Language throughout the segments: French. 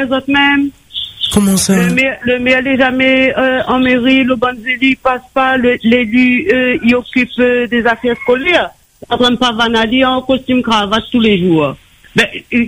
les autres même. Comment ça? Le maire n'est jamais en mairie, le bon élu passe pas, l'élu il occupe des affaires scolaires. En train de pavanaler en costume cravate tous les jours. Ben,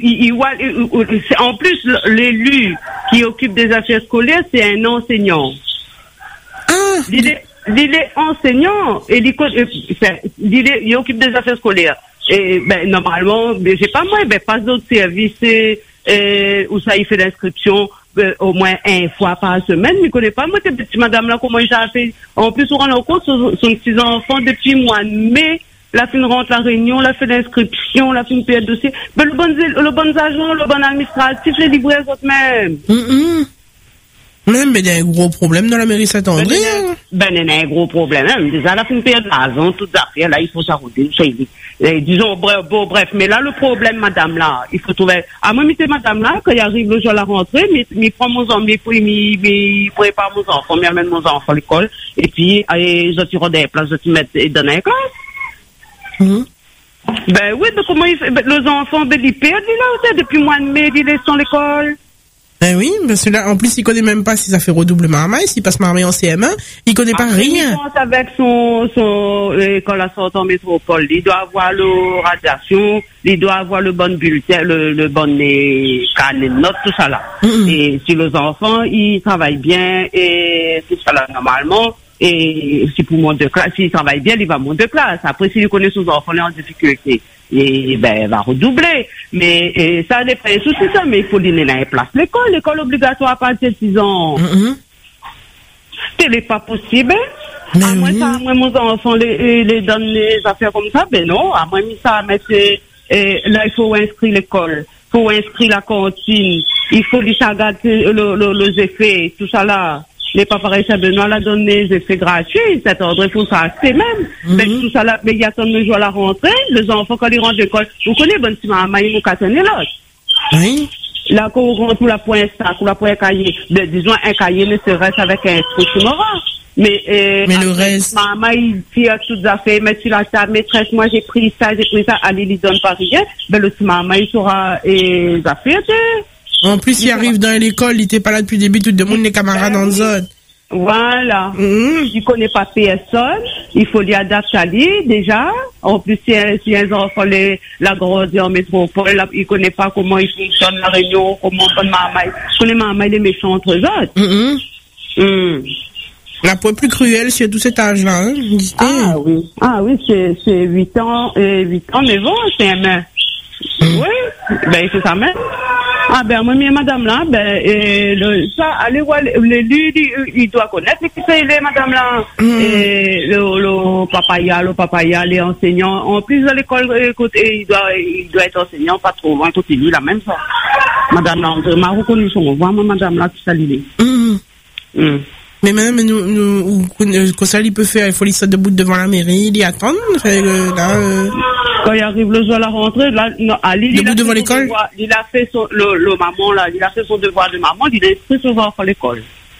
en plus, l'élu qui occupe des affaires scolaires, c'est un enseignant. Ah! Il est enseignant et il occupe des affaires scolaires. Et ben normalement, ben, j'ai pas moi, ben pas d'autres services où ça il fait l'inscription au moins une fois par semaine. Je connais pas moi cette petite madame là comment il a fait. En plus on rend compte son petits enfants depuis le mois de mai. La fin rentre la réunion, la fait l'inscription, la fin paye le dossier. Ben le bon agent, le bon administratif, les livreurs autres même. Même, mais il y a un gros problème dans la mairie Saint-André. Il y a un gros problème. Hein. Déjà, la fin paye de l'argent, toutes les affaires, là, il faut s'arrêter. Disons, bref, mais là, le problème, madame, là, il faut trouver. À moi, c'est madame, là, quand il arrive le jour de la rentrée, mais prend mon enfant, il prépare mon enfant, il amène mon enfant à l'école, et puis, je tire des places, je mets dans la classe. Ben oui, mais comment il fait? Ben, les enfants, ben, ils perdent, là, depuis le mois de mai, ils laissent à l'école. Ben oui, parce que là, en plus, il connaît même pas si ça fait redoublement à maille, s'il passe marmaille en CM1, il connaît pas rien. Il pense avec quand la sorte en métropole, il doit avoir le radiation, il doit avoir le bon bulletin, le bon carnet de notes, tout ça là. Et si les enfants, ils travaillent bien, et tout ça là, normalement, et si pour monter de classe, s'il travaille bien, il va monter de classe. Après, s'il connaît ses enfants, il est en difficulté. Et ben, il va redoubler. Mais ça n'est pas un souci, ça, mais il faut donner la place. L'école obligatoire à partir de 6 ans. Ce n'est pas possible. À moins ça, moi, mes enfants les donnent les affaires comme ça, ben non, à moins ça, mais c'est, là, il faut inscrire l'école. Il faut inscrire la cantine. Il faut lui regarder les effets, tout ça là. Les papas Saint-Benoît l'a donné des effets gratuits, cet ordre, il faut ça acheter même. Mais tout ça là, mais il y a tant de jours à la rentrée, les enfants, quand ils rentrent d'école, vous connaissez, bon, si maman, ils vont casser l'autre. Oui. Là, quand on rentre pour la pointe sac, pour la pointe cahier, disons, un cahier ne serait avec un instruction orale. Mais le reste. Maman, il tire toutes les affaires, mais tu l'as ta maîtresse, moi, j'ai pris ça, allez, il donne pas rien. Ben, le maman, il saura, les affaires, en plus, il arrive dans l'école, il était pas là depuis le début, tout le monde, les camarades dans le zone. Voilà. Il connaît pas personne, il faut lui adapter à lui, déjà. En plus, si un enfant la grandi en métropole, là, il connaît pas comment il fonctionne la réunion, comment bonne maman. Il connaît maman, il est méchant entre eux autres. La point plus cruelle, c'est tout cet âge-là, hein? Ah oui, c'est 8 ans, 9 ans, c'est un main. Oui, ben, c'est ça même. Ah ben moi madame là ça allez voir l'élu il doit connaître qui c'est les madame là et le papaya les enseignants en plus de l'école il doit être enseignant pas trop loin côté lui là même ça madame là ma reconnaissance voir madame là qui salue. Mais même nous qu'on ça il peut faire il faut laisser debout devant la mairie il y attendre quand il arrive le jour à la rentrée, là, debout devant l'école, il a fait le maman là, il a fait son devoir de maman, il a inscrit son enfant à l'école.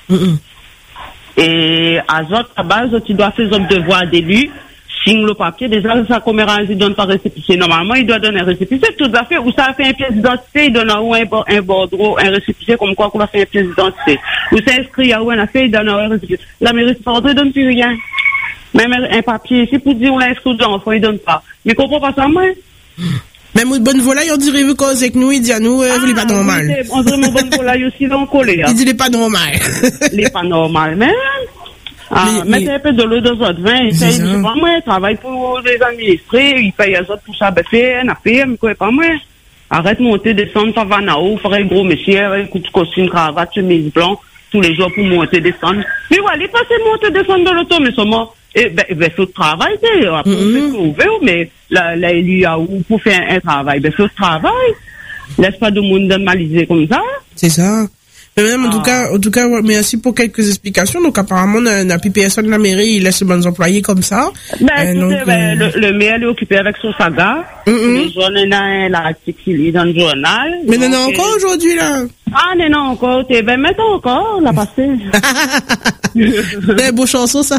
Et à la base, il doit faire son devoir d'élu, signe le papier, déjà, ça, comme il donne pas récépissé. Normalement, il doit donner un récépissé, tout à fait, ou ça a fait un pièce d'identité, il donne un bordereau, un récépissé, comme quoi qu'on a fait un pièce d'identité. Ou ça inscrit à où on a fait, il donne un récépissé. La mairie, il donne plus rien. Même un papier, c'est pour dire on l'a inscrit d'enfant, il donne pas. Mais comprends pas ça, moi. Même une bonne volaille, on dirait, vous cause avec nous, il dit à nous, vous l'êtes pas normal. On dirait une bonne volaille aussi dans le collé. Il dit, il est pas normal. Il est pas normal, mais. Mais c'est un peu de l'eau dans votre vin, il paye, pas moi, il travaille pour les administrés, il paye les autres pour ça, ben, c'est un affaire, mais quoi, pas moi. Arrête, monter, descendre, pas vanao, faire un gros monsieur, un coup de costume, cravate, chemise blanc, tous les jours pour monter, descendre. Mais voilà, il passe monter, descendre dans l'auto, mais seulement. Ben, faut travailler, après, on peut trouver, mais, là, il y a où pour faire un travail, ben, faut travailler. Laisse pas de monde normaliser comme ça. C'est ça. Mais même, en tout cas, merci pour quelques explications. Donc, apparemment, n'a plus personne de la mairie, il laisse les bons employés comme ça. Le maire est occupé avec son saga. Le journal, l'article, il est dans le journal. Mais non, encore aujourd'hui, là. Non, encore, maintenant encore, on l'a passé. C'est beau chanson, ça.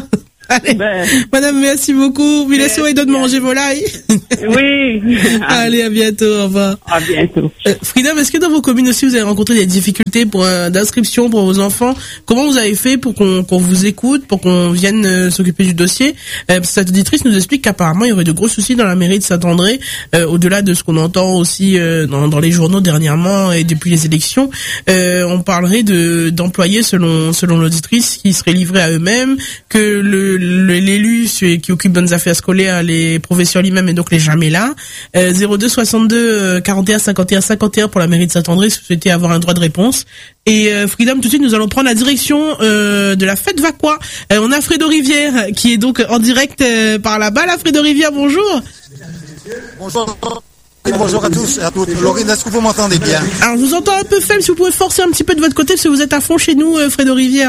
Allez, madame, merci beaucoup. Puis laissez-moi de manger volaille. Oui. Allez, à bientôt. Au revoir. À bientôt. Freedom, est-ce que dans vos communes aussi, vous avez rencontré des difficultés d'inscription pour vos enfants? Comment vous avez fait pour qu'on vous écoute, pour qu'on vienne s'occuper du dossier? Cette auditrice nous explique qu'apparemment, il y aurait de gros soucis dans la mairie de Saint-André, au-delà de ce qu'on entend aussi dans les journaux dernièrement et depuis les élections. On parlerait d'employés, selon l'auditrice, qui seraient livrés à eux-mêmes, que l'élu qui occupe bonnes affaires scolaires, les professeurs lui-même, et donc les jamais là. 02 62 41 51 51 pour la mairie de Saint-André si vous souhaitez avoir un droit de réponse. Et Freedom, tout de suite, nous allons prendre la direction de la fête Vacquois. On a Fredo Rivière qui est donc en direct par là-bas. Là, Fredo Rivière, bonjour. Bonjour. Bonjour à tous et à toutes. Laurine, est-ce que vous m'entendez bien? Alors, je vous entends un peu faible. Si vous pouvez forcer un petit peu de votre côté, parce que vous êtes à fond chez nous, Fredo Rivière.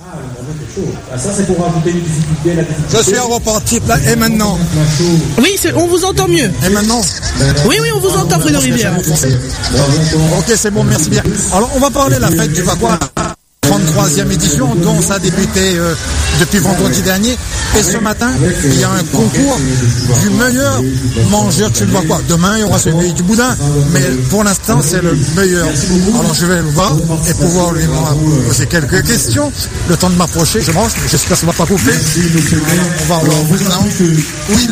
Ça, c'est pour rajouter une difficulté. Je suis en report type là, et maintenant? Oui, on vous entend mieux. Et maintenant? Oui, on vous entend, Fredo Rivière. Ok, c'est bon, merci bien. Alors, on va parler de la fête du Vacquois. 33e édition, dont ça a débuté depuis vendredi dernier. Et ce matin, il y a un concours du meilleur mangeur de Vacquois. Demain, il y aura celui du boudin. Mais pour l'instant, c'est le meilleur. Alors, je vais le voir et pouvoir lui poser quelques questions. Le temps de m'approcher, je mange. J'espère que ça ne va pas couper. On va voir. Oui,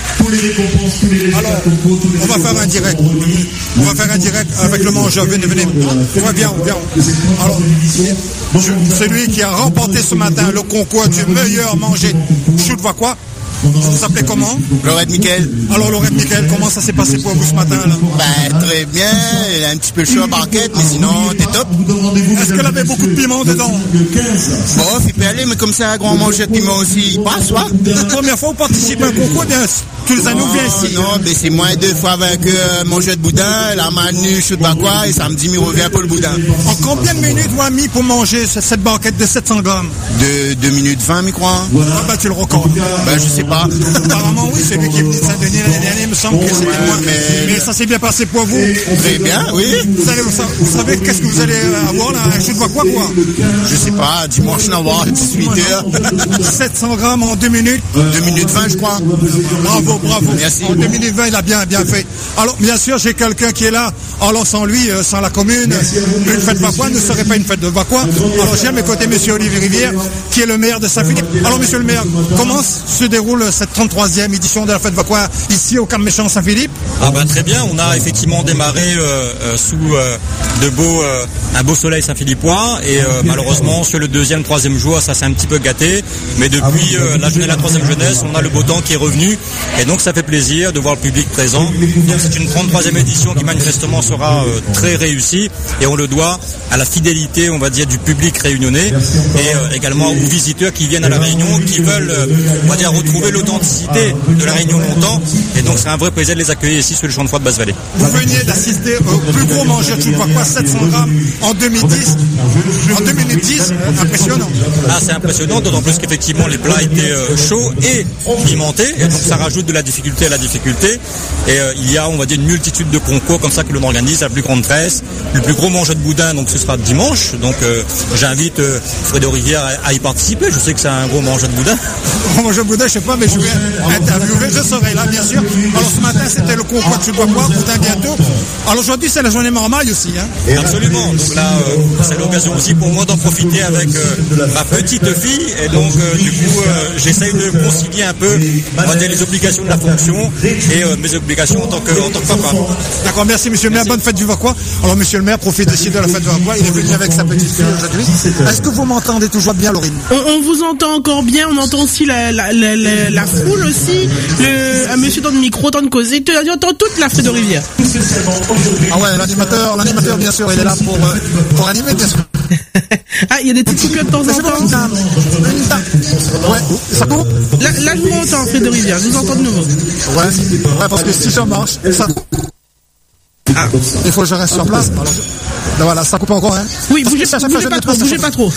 alors, on va faire un direct. On va faire un direct avec le mangeur. Venez. On va bien. Alors, celui qui a remporté ce matin le concours du meilleur manger chou de Vacquois. Vous s'appelez comment? Laurette Michael. Alors Laurette Michael, comment ça s'est passé pour vous ce matin là? Très bien, il a un petit peu chaud à barquette, mais sinon t'es top. Est-ce qu'elle avait beaucoup de piment dedans? Bon, il peut aller, mais comme c'est un grand manger de piment aussi, il passe, quoi. La première fois vous participez à un concours, bien, tous les années vous venez ici? Non, mais c'est moi 2 fois vainqueur manger de boudin, la manu chou de Vacquois, et samedi me revient pour le boudin. En combien de minutes vous avez mis pour manger cette barquette de 700 grammes? De 2 minutes 20, je crois. Ah tu le recordes. Je sais pas. Apparemment oui, c'est lui qui est venu de Saint-Denis l'année dernière, il me semble que c'était moi. Mais ça s'est bien passé pour vous? Très bien, oui. Vous savez qu'est-ce que vous allez avoir là, un chou de Vacquois quoi? Je sais pas, dimanche Navarre, 18h. 700 grammes en 2 minutes? 2 minutes 20 je crois. Bravo. Merci. En 2 minutes 20, il a bien fait. Alors bien sûr, j'ai quelqu'un qui est là. Alors sans lui, sans la commune, une fête Vacquois ne serait pas une fête de Vacquois. Alors j'ai à mes côtés monsieur Olivier Rivière, qui est le maire de Saint-Philippe. Alors monsieur le maire, comment se déroule cette 33e édition de la fête Vacquois ici au Camp Méchant Saint-Philippe? Très bien, on a effectivement démarré sous un beau soleil saint-philippois et malheureusement sur le 2e, 3e jour ça s'est un petit peu gâté, mais depuis la journée de la 3e jeunesse on a le beau temps qui est revenu et donc ça fait plaisir de voir le public présent. Donc c'est une 33e édition qui manifestement sera très réussie et on le doit à la fidélité on va dire du public réunionnais et également aux visiteurs qui viennent à la Réunion, qui veulent on va dire retrouver l'authenticité de la Réunion longtemps et donc c'est un vrai plaisir de les accueillir ici sur le champ de foire de Basse-Vallée. Vous veniez d'assister au plus gros mangeur de chou de Vacquois, 700 grammes en 2010. En 2010, impressionnant. C'est impressionnant, d'autant plus qu'effectivement les plats étaient chauds et pimentés et donc ça rajoute de la difficulté à la difficulté et il y a on va dire une multitude de concours comme ça que l'on organise, la plus grande tresse, le plus gros mangeur de boudin donc ce sera dimanche, donc j'invite Fredo Rivière à y participer, je sais que c'est un gros mangeur de boudin. Mangeur de boudin, je sais pas, mais je vais interviewer, je serai là bien sûr. Alors ce matin c'était le concours de chou de Vacquois, boudin bientôt. Alors aujourd'hui c'est la journée marmaille aussi. Absolument, donc là c'est l'occasion aussi pour moi d'en profiter avec ma petite fille et donc du coup j'essaye de concilier un peu on va dire, les obligations de la fonction et mes obligations en tant que papa. D'accord, merci monsieur le maire, bonne fête du Vacquois. Alors monsieur le maire profite aussi de la fête du Vacquois, il est venu avec sa petite fille aujourd'hui. Est-ce que vous m'entendez toujours bien Laurine? On vous entend encore bien, on entend aussi la foule aussi, un monsieur dans le micro, dans le causer, on entend toute la Fredo Rivière. Ah ouais, l'animateur bien sûr, il est là pour animer bien sûr. Il y a des petites coupures de temps en temps. Ouais, ça coupe? Là je vous entends Fredo Rivière, je vous entends de nouveau. Ouais, parce que si je marche, ça coupe. Il faut que je reste sur place. Alors, voilà, ça coupe encore, hein? Oui, bougez pas trop.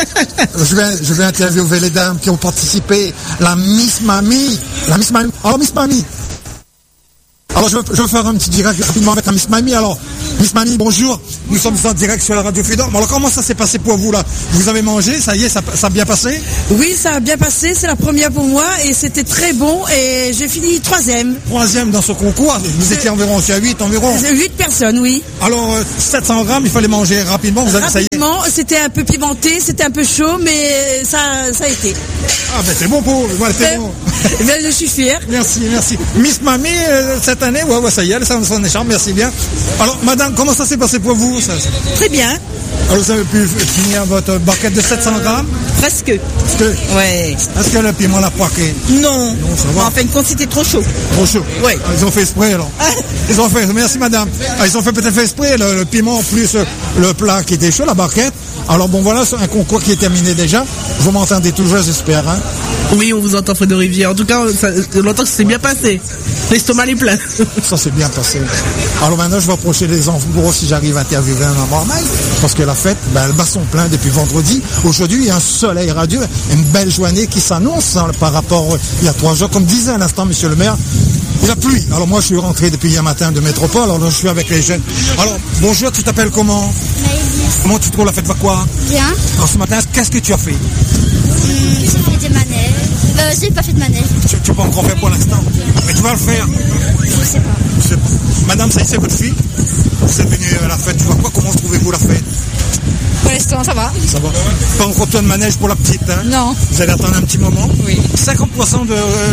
Je vais interviewer les dames qui ont participé. La Miss Mamie. Alors, Miss Mamie. Alors, je vais faire un petit direct rapidement avec la Miss Mamie. Alors, Miss Mani, bonjour. Nous sommes en direct sur la Radio Freedom. Alors comment ça s'est passé pour vous là? Vous avez mangé, ça y est, ça a bien passé? Oui, ça a bien passé, c'est la première pour moi et c'était très bon et j'ai fini 3e. 3e dans ce concours, vous étiez environ, il y a 8 environ. 8 personnes, oui. Alors 700 grammes, il fallait manger rapidement, vous avez, ça y est. Rapidement, c'était un peu pimenté, c'était un peu chaud, mais ça a été. Ah ben c'est bon pour vous, voilà, c'est bon. Ben, je suis fière. Merci. Miss Mamie, cette année, ouais, ça y est, ça s'en écharpe, merci bien. Alors madame, comment ça s'est passé pour vous ça? Très bien. Alors vous avez pu finir votre barquette de 700 grammes? Presque. Ouais. Est-ce que le piment l'a poiqué? Non, ça va. En fin de compte, c'était trop chaud. Trop chaud? Oui. Ah, ils ont fait exprès alors. Ils ont fait, merci madame. Ah, ils ont peut-être fait exprès, le piment plus le plat qui était chaud, la barquette. Alors bon voilà, c'est un concours qui est terminé déjà. Vous m'entendez toujours, j'espère. Hein? Oui, on vous entend, Fredo Rivière. En tout cas, on entend que c'est bien passé. L'estomac est plein. Ça s'est bien passé. Alors maintenant, je vais approcher les enfants pour voir si j'arrive à interviewer un normal. Parce que la fête, elle bat son plein depuis vendredi. Aujourd'hui, il y a un soleil radieux, une belle journée qui s'annonce par rapport il y a 3 jours. Comme disait à l'instant monsieur le maire, il a plu. Alors moi, je suis rentré depuis hier matin de métropole. Alors je suis avec les jeunes. Alors, bonjour, tu t'appelles comment? Maëlys. Comment tu trouves la fête va quoi? Bien. Alors ce matin, qu'est-ce que tu as fait? J'ai fait des manèges. J'ai pas fait de manège. Tu n'as pas encore fait pour l'instant. Mais tu vas le faire. Je sais pas. Madame, ça y est, c'est votre fille? Vous êtes venue à la fête, tu vois quoi? Comment trouvez-vous la fête? Pour l'instant, ça va. Ça va. Pas encore de manège pour la petite, hein? Non. Vous allez attendre un petit moment? Oui. 50%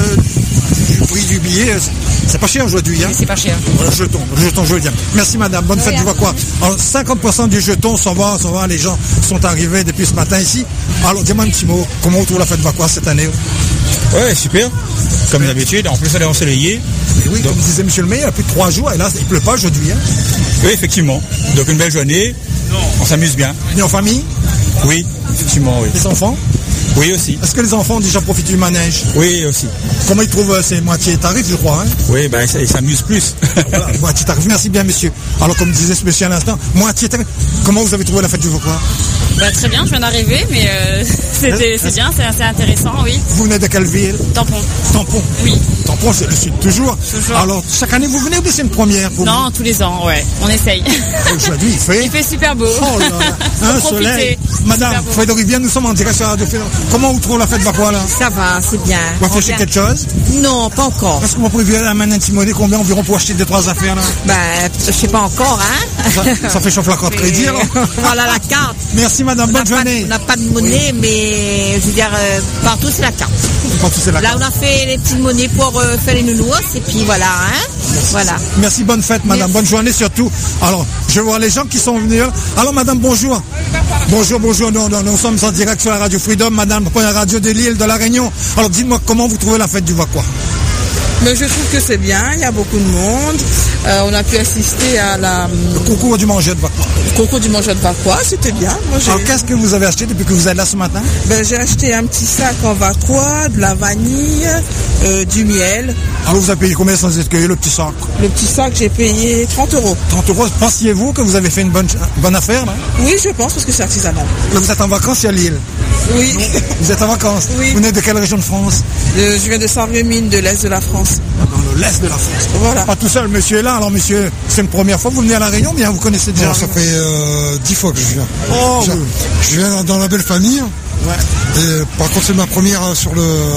du prix du billet, c'est pas cher aujourd'hui, hein? C'est pas cher. Le jeton, je veux dire. Merci madame, bonne fête, tu vois quoi? Alors 50% du jeton, ça va, les gens sont arrivés depuis ce matin ici. Alors dis-moi un petit mot, comment on trouve la fête va quoi cette année? Ouais, super. Comme d'habitude, en plus elle est ensoleillée. Et oui, donc, comme disait monsieur le maire, il y a plus de 3 jours, et là, il pleut pas aujourd'hui, hein? Oui, effectivement. Donc une belle journée, on s'amuse bien. Et en famille? Oui, effectivement, oui. Les enfants? Oui, aussi. Est-ce que les enfants ont déjà profité du manège? Oui, aussi. Comment ils trouvent ces moitiés tarifs, je crois, hein? Oui, ben ils s'amusent plus. Voilà, moitié tarif. Merci bien, monsieur. Alors, comme disait ce monsieur à l'instant, moitié tarif. Comment vous avez trouvé la fête du Vauclois? Très bien, je viens d'arriver, mais c'est bien, c'est assez intéressant, oui. Vous venez de quelle ville? Tampon. Tampon? Oui. Tampon, c'est le sud, toujours. Alors, chaque année, vous venez ou c'est une première pour Non, tous les ans, ouais. On essaye. Aujourd'hui, il fait super beau. Oh là là, un soleil. Madame, Fredo Rivière, nous sommes en direct sur la Radio Freedom. Comment vous trouvez la fête va quoi là? Ça va, c'est bien. Vous avez acheté quelque chose? Non, pas encore. Est-ce que vous prévu à la main Timoné combien environ pour acheter 2-3 affaires là? Je sais pas encore, hein. Ça fait chauffer la carte crédit alors. Voilà la carte. Merci madame, bonne journée. On n'a pas de monnaie, mais je veux dire, partout c'est la carte. Partout c'est la carte. Là, on a fait les petites monnaies pour faire les nounous, et puis voilà, hein. Merci. Voilà. Merci, bonne fête madame, bonne journée surtout. Alors, je vois les gens qui sont venus. Alors madame, bonjour. Bonjour, nous sommes en direct sur la Radio Freedom, madame, la première radio de l'île de la Réunion. Alors dites-moi comment vous trouvez la fête du Vauclois? Mais je trouve que c'est bien, il y a beaucoup de monde. On a pu assister à le concours du manger de Vauclois. Le concours du manger de Vauclois, c'était bien. Alors qu'est-ce que vous avez acheté depuis que vous êtes là ce matin? J'ai acheté un petit sac en Vauclois, de la vanille, du miel. Alors vous avez payé combien sans escueiller le petit sac? Le petit sac, j'ai payé 30 €. 30 €. Pensiez-vous que vous avez fait une bonne affaire là? Oui, je pense, parce que c'est artisanal. Là, vous êtes en vacances à Lille? Oui. Vous êtes en vacances? Oui. Vous venez de quelle région de France? Je viens de Sarreguemines, de l'Est de la France. Dans l'Est de la France. Voilà. Pas tout seul, monsieur est là. Alors monsieur, c'est une première fois que vous venez à La Réunion, bien vous connaissez déjà? Non, ça fait 10 fois que je viens. Oh, je viens dans la belle famille. Ouais. Et par contre, c'est ma première sur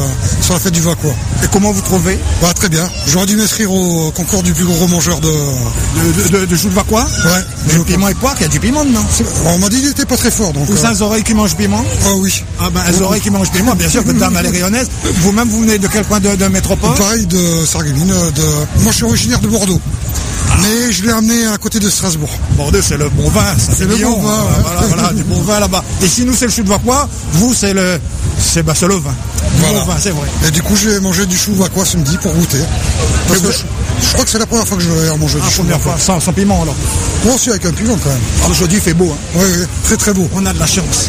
la fête du Vauclois. Et comment vous trouvez? Très bien. J'aurais dû m'inscrire au concours du plus gros mangeur de choux de Vauclois? Ouais. Le piment et poire, il y a du piment dedans. On m'a dit qu'il n'était pas très fort. Donc, ou ça, les oreilles qui mangent piment? Ah oui. Ah ben, les oreilles qui mangent piment, bien sûr, votre dame, elle est rayonnaise. Vous-même, vous venez de quel coin de métropole? Pareil, de Sarreguemines. Moi, je suis originaire de Bordeaux. Mais je l'ai amené à côté de Strasbourg. Bordeaux, c'est le bon vin, ça c'est le bon vin. Voilà, du bon vin là-bas. Et si nous, c'est le chou de Vauclois, vous, c'est le vin. Voilà. Bon vin, c'est vrai. Et du coup, je vais manger du chou Vauclois ce midi pour goûter. Parce que je crois que c'est la première fois que je vais manger du chou. Première fois, sans piment alors. Moi aussi avec un piment quand même. Alors aujourd'hui, il fait beau. Hein. Oui, très très beau. On a de la chance.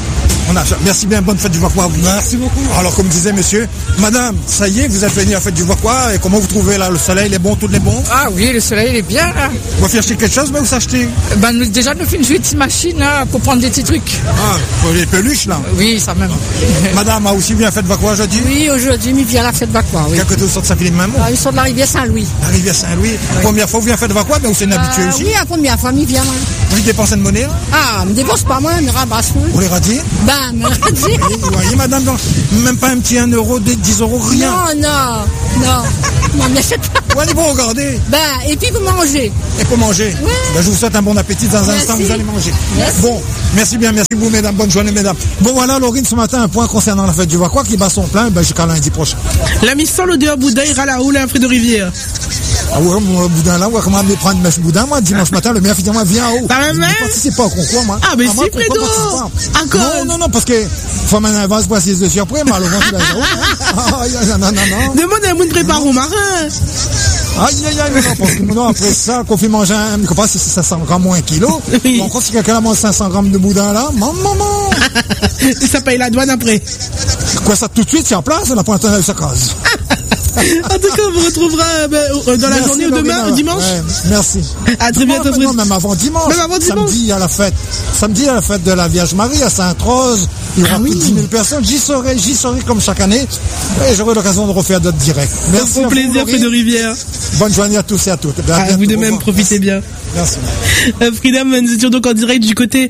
Merci bien, bonne fête du Vauquois. Merci beaucoup. Alors, comme disait monsieur, madame, ça y est, vous êtes venu à la fête du Vauquois, et comment vous trouvez là, le soleil, il est bon, tout est bon? Ah oui, le soleil, il est bien, là. Vous voulez acheter quelque chose, mais vous achetez? Déjà, nous faisons une petite machine, là, pour prendre des petits trucs. Ah, pour les peluches, là? Oui, ça même. Madame a aussi vu la fête Vauquois aujourd'hui? Oui, aujourd'hui, il vient à la fête Vauquois, oui. Quel côté vous sortez de Saint-Philippe-Mamou? Ils sont de la rivière Saint-Louis. La rivière Saint-Louis. Oui. Première fois, vous venez à la fête Vauquois, mais vous êtes une habituée aussi? Oui, la première fois, il vient, moi. Vous dépensez de monnaie, là? Ah, me dépense pas, moi, me rabasse, moi. Vous les radiez? Me radiez. Vous voyez, madame, même pas un petit 1 euro, 10 euros, rien? Non, n'achète pas. Vous allez vous regarder. Et puis pour manger. Et pour manger. Ouais. Je vous souhaite un bon appétit. Dans un instant, vous allez manger. Merci. Bon, merci bien, merci vous, mesdames. Bonne journée, mesdames. Bon, voilà, Laurine, ce matin, un point concernant la fête du Vauquois qui bat son plein jusqu'à lundi prochain. La mise sans l'odeur Boudin ira là-haut, là, Fred de Rivière. Ah ouais, mon boudin là, ouais, comment aller prendre mes boudin, moi, dimanche matin, le maire, finalement, vient en haut. Je ne participe pas au concours, moi. Ah, mais si, Fredo. Encore. Non, parce que, faut m'en avance pour essayer de surprise, malheureusement, tu vas non. Demande à un monde prépare au marin. Aïe, non, parce que non, après ça, qu'on fait manger un, je sais pas si c'est 500 grammes ou 1 kilo. Oui. Bon, quand si quelqu'un a mangé 500 grammes de boudin là, maman. Ça paye la douane après. Quoi, ça tout de suite, c'est en place, on n'a pas entendu que ça cause. En tout cas, on vous retrouvera dans la journée ou demain, dimanche. Ouais, merci. À très bientôt, Fred. Non, même avant dimanche. Samedi, il y a la fête. Samedi, il y a la fête de la Vierge Marie à Sainte-Rose. Il y aura plus de 10 000 personnes. J'y serai comme chaque année. Et j'aurai l'occasion de refaire d'autres directs. Merci. Au plaisir, Fred de Rivière. Bonne journée à tous et à toutes. À vous de même, profitez bien. Merci. Freedom, nous étions donc en direct du côté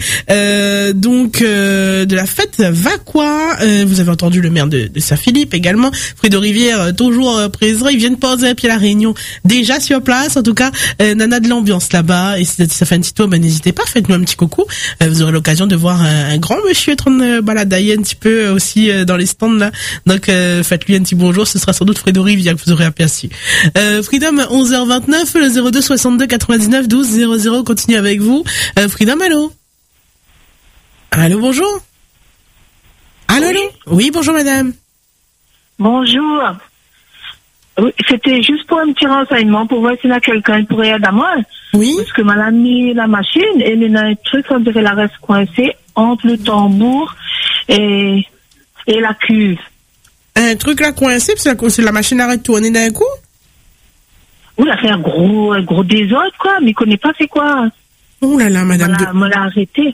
de la fête Vauquois. Vous avez entendu le maire de Saint-Philippe également. Fred de Rivière, toujours présent. Ils viennent poser un pied à la Réunion. Déjà sur place, en tout cas, nana de l'ambiance là-bas. Et si ça fait un petit tour, n'hésitez pas, faites-nous un petit coucou. Vous aurez l'occasion de voir un grand monsieur en train de balader un petit peu aussi dans les stands là. Donc faites-lui un petit bonjour. Ce sera sans doute Fred de Rivière que vous aurez aperçu. Freedom, 11h29, le 02 62 99 12 00 continue avec vous. Freedom, allô? Allô, bonjour? Allô? Oui, bonjour madame. Bonjour. Oui, c'était juste pour un petit renseignement pour voir s'il y a quelqu'un qui pourrait aider à moi. Oui. Parce que madame a mis la machine et il y a un truc, on dirait la reste coincée entre le tambour et la cuve. Un truc là coincé, c'est la machine arrête de tourner d'un coup? Oui, il a fait un gros désordre, quoi, mais il connaît pas c'est quoi. Oh là là, madame. On l'a arrêté.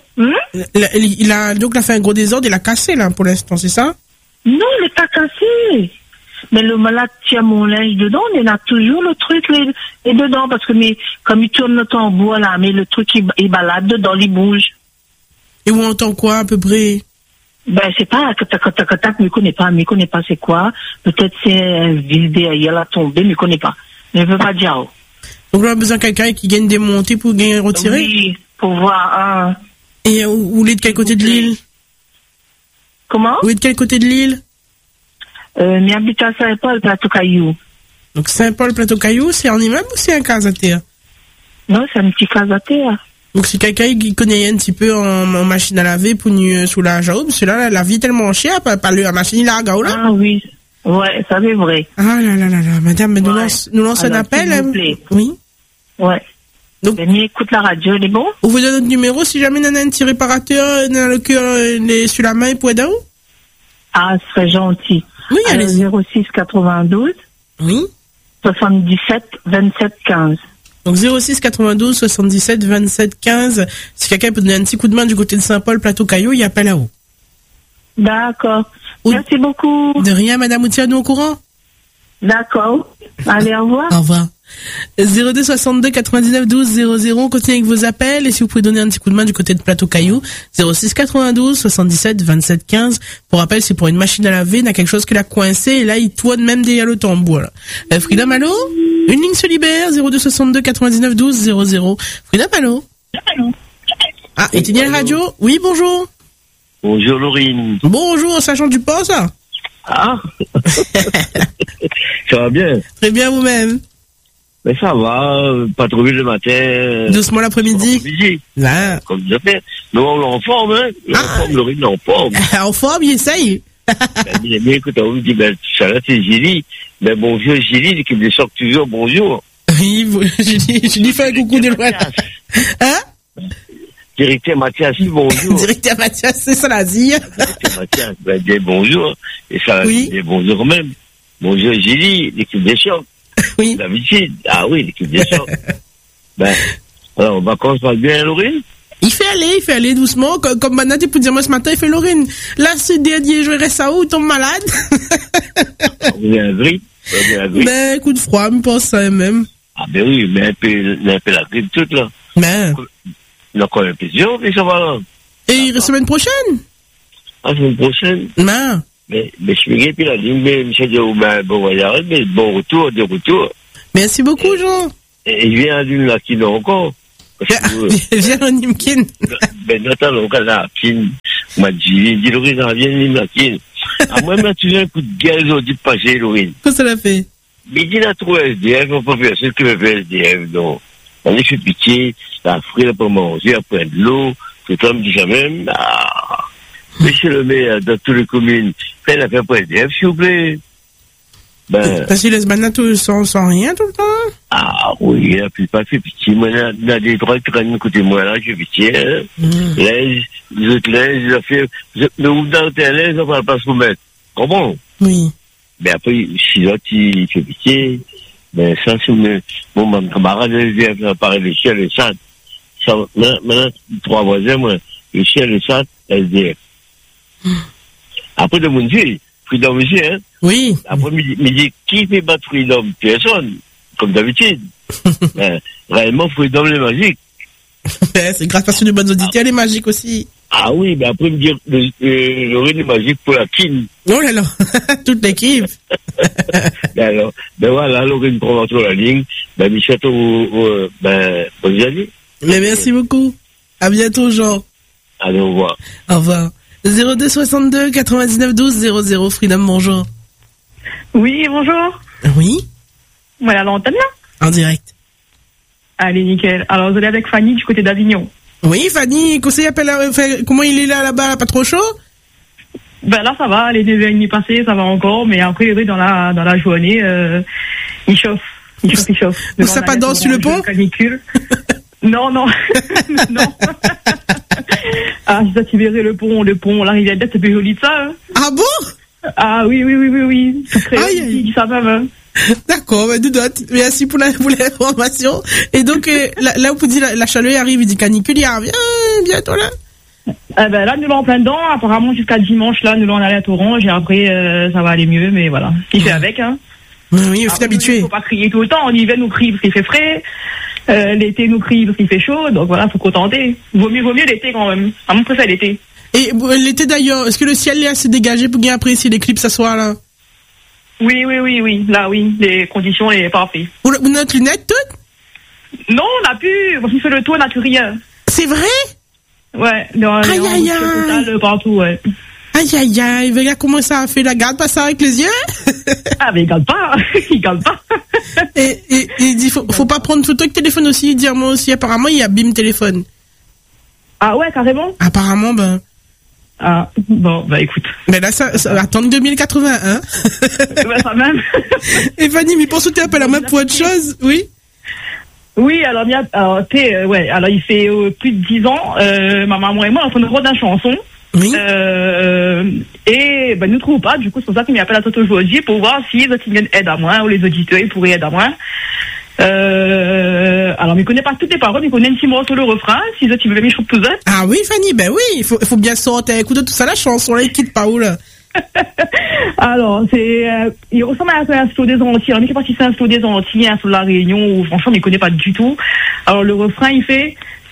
Il a fait un gros désordre, il a cassé là pour l'instant, c'est ça? Non, il n'est pas cassé. Mais le malade tient mon linge dedans, il a toujours le truc et dedans, parce que comme il tourne le tambour là, mais le truc il balade dedans, il bouge. Et on entend quoi à peu près? C'est pas tac, mais il connaît pas c'est quoi. Peut-être c'est un vis derrière la tombée, mais il connaît pas. Mais il veut pas dire. Donc là, on a besoin de quelqu'un qui gagne démonter pour gagner retirer? Oui, pour voir. Et vous êtes de quel côté de l'île? Comment? Vous êtes de quel côté de l'île? Mais habite à Saint-Paul, Plateau-Caillou. Donc Saint-Paul, Plateau-Caillou, c'est un immeuble ou c'est un case à terre? Non, c'est un petit case à terre. Donc c'est quelqu'un qui connaît un petit peu en machine à laver pour nous sous la jaube, parce que là, la vie est tellement chère, pas la machine là, là. Ah oui. Ouais, ça c'est vrai. Ah là, madame, mais nous lance un appel. S'il vous plaît. Oui. Ouais. Donc, écoute la radio, elle est bon? On vous donne notre numéro si jamais on a un petit réparateur dans le cœur, sur la main, pour aider. Ah, ce serait gentil. Oui, allez-y. 06 92. Oui. 77 27 15. Donc 06 92 77 27 15. Si quelqu'un peut donner un petit coup de main du côté de Saint-Paul, Plateau-Caillou, il appelle à haut. D'accord. Merci beaucoup. De rien, madame, vous tirez-nous au courant? D'accord. Allez, au revoir. Au revoir. 02 62 99 12 00, on continue avec vos appels, et si vous pouvez donner un petit coup de main du côté de Plateau-Caillou, 06 92 77 27 15. Pour rappel, c'est pour une machine à laver, il y a quelque chose qui l'a coincé, et là, il tourne même derrière le tambour, là. Freedom, allô? Une ligne se libère, 02 62 99 12 00. Freedom, allô? Ah, éteignez la radio? Oui, bonjour. Bonjour, Laurine. Bonjour, sachant du port, ça? Ah. Ça va bien? Très bien, vous-même. Mais ça va, pas trop vite le matin. Doucement l'après-midi. Là. Comme ça fait. Mais on est en forme, hein. En forme, Laurine, en forme. En forme, il essaye. Mais écoute, on me dit, ça là, c'est Gilly. Mais bonjour, Gilly, qui me sort toujours, bonjour. Oui, je lui fais un coucou de loin. Hein? Directeur Mathias, bonjour. Directeur Mathias, c'est ça la dit. Directeur Mathias, ben, dis bonjour. Et ça, dit bonjour même. Bonjour Gilles, l'équipe des chocs. Oui. D'habitude. Ah oui, l'équipe des chocs. Ben, alors, vacances va bien, Laurine? Il fait aller doucement. Comme maintenant, tu peux dire, moi, ce matin, il fait Laurine. Là, ce dernier jour, il reste à où? Il tombe malade. Vous avez un grippe? Mais, coup de froid, me pense ça même. Ah, ben oui, mais un peu la grippe toute, là. Mais. Il y a quand même plusieurs, mais ça va, là. Et la semaine prochaine? Ah, semaine prochaine? Mais je me puis la ligne, mais je dis, bon voyage, mais bon retour, de retour. Merci beaucoup, Jean. Et il vient d'une Lakine encore. Viens en Nimkin. Ben, notamment, au Canada, m'a dit, Laurine, viens d'une Lakine. Ah, moi, tu as un coup de gueule aujourd'hui de passer, Laurine. Qu'est-ce que ça l'a fait? Mais il a trouvé SDF, on peut faire ce que me fait SDF, donc. On est fait pitié, la frire pour manger, après de l'eau, tout homme dit jamais, monsieur le maire, dans toutes les communes, faites la faire pour SDF, s'il vous plaît. Ben. Parce qu'il laisse banane sans rien tout le temps? Ah, oui, il a plus pas fait pitié. Moi, il y a des droits qui traînent côté moi, là, je fais pitié, hein. Les autres lèges, ils ont fait, le ouvre dans le lège, on va pas se remettre. Comment? Oui. Mais après, si l'autre, il fait pitié, ben, ça, c'est mon camarade, SDF, là, pareil, les chiens, les SAT. Ça, maintenant, 3 voisins, moi, les chiens, les SAT, SDF. Après, de mon Dieu, Freedom ici, hein? Oui. Après, me dit, qui fait battre Freedom? Personne. Comme d'habitude. Réellement, Freedom, est magique. C'est grâce à une bonne auditeurs, elle est magique aussi. Ah oui, mais après, me dire, Laurine est magique pour la kin. Oh là là, toute l'équipe. Alors, ben voilà, Laurine prend sur la ligne. Ben, Michel, bonne année. Mais merci beaucoup. À bientôt, Jean. Allez, au revoir. Au revoir. 02 62 99 12 00. Freedom, bonjour. Oui, bonjour. Oui. Voilà l'antenne là. En direct. Allez, nickel. Alors, vous allez avec Fanny du côté d'Avignon. Oui, Fanny, comment il est là-bas, pas trop chaud? Ben là, ça va, les 9h30 passées, ça va encore, mais après, oui, dans la journée, il chauffe. Il chauffe. Vous ça pas danse sur le pont? Canicule. Non. Non. Ah, si ça, tu verrais le pont, la rivière d'Est, c'est plus joli de ça, hein. Ah bon? Ah oui. Tout créé, il dit ça même, hein. D'accord, merci pour l'information. Et donc, là où vous dites la chaleur arrive, il dit canicule, il revient bientôt là. Ben là, nous l'en plein dedans. Apparemment, jusqu'à dimanche, là, nous l'en allait à Orange et après, ça va aller mieux, mais voilà. Il fait avec, hein. Oui, il faut t'habituer. Il faut pas crier tout le temps. En hiver, nous crie parce qu'il fait frais. L'été, nous crie parce qu'il fait chaud. Donc voilà, faut contenter. Vaut mieux l'été quand même. À mon préfère l'été. Et l'été d'ailleurs, est-ce que le ciel est assez dégagé pour bien apprécier l'éclipse ce soir là? Oui. Là, oui. Les conditions sont parfaites. Vous avez notre lunette toutes? Non, on n'a plus. On fait le tour, on n'a plus rien. C'est vrai? Ouais. Aïe. Partout, ouais. Aïe, regarde comment ça a fait la garde, pas ça avec les yeux? Ah, mais il garde pas. Et il dit, faut pas prendre photo avec téléphone aussi, dire moi aussi, apparemment, il abîme téléphone. Ah ouais, carrément? Apparemment, ben. Ah, bon, bah écoute. Mais là, ça attend 2080, hein? Ouais, ça même. Et Fanny, mais pour sauter un peu la main pour autre chose, oui? Oui, alors il fait plus de 10 ans, ma maman et moi, on fait une route d'une chanson. Oui. Et ben, nous trouvons pas, du coup, c'est pour ça qu'il m'appelle à tout aujourd'hui pour voir si les autres aident à moi, ou les auditeurs, ils pourraient aider à moi. Alors, mais il connaît pas toutes les paroles, mais il connaît un petit mot sur le refrain, si les autres, ils veulent mis, je trouve tout ça. Ah oui, Fanny, ben oui, il faut bien sortir, écouter tout ça, la chanson, là, il quitte pas où, là. Alors, il ressemble à un slow des Antilles. Alors, il est parti, c'est un slow des Antilles, un slow de la Réunion, où franchement, il connaît pas du tout. Alors, le refrain, il fait,